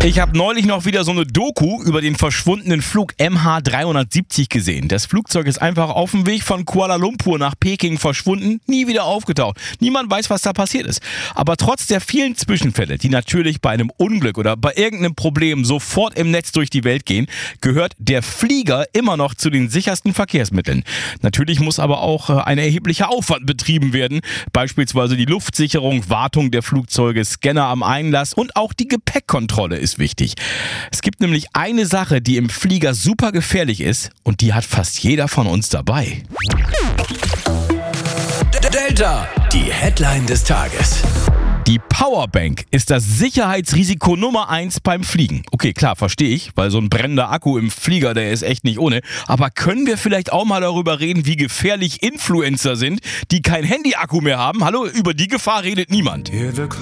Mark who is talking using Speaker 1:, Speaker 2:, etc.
Speaker 1: Ich habe neulich noch wieder so eine Doku über den verschwundenen Flug MH370 gesehen. Das Flugzeug ist einfach auf dem Weg von Kuala Lumpur nach Peking verschwunden, nie wieder aufgetaucht. Niemand weiß, was da passiert ist. Aber trotz der vielen Zwischenfälle, die natürlich bei einem Unglück oder bei irgendeinem Problem sofort im Netz durch die Welt gehen, gehört der Flieger immer noch zu den sichersten Verkehrsmitteln. Natürlich muss aber auch ein erheblicher Aufwand betrieben werden. Beispielsweise die Luftsicherung, Wartung der Flugzeuge, Scanner am Einlass und auch die Gepäckkontrolle ist wichtig. Es gibt nämlich eine Sache, die im Flieger super gefährlich ist und die hat fast jeder von uns dabei.
Speaker 2: Delta, die Headline des Tages.
Speaker 1: Die Powerbank ist das Sicherheitsrisiko Nummer 1 beim Fliegen. Okay, klar, verstehe ich, weil so ein brennender Akku im Flieger, der ist echt nicht ohne. Aber können wir vielleicht auch mal darüber reden, wie gefährlich Influencer sind, die kein Handy-Akku mehr haben? Hallo, über die Gefahr redet niemand.